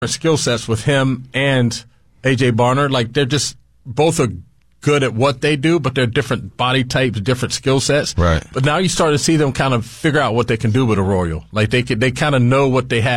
skill sets with him and A.J. Barner. Like, they're just both are good at what they do, but they're different body types, different skill sets. Right. But now you start to see them kind of figure out what they can do with Arroyo. Like, they kind of know what they have.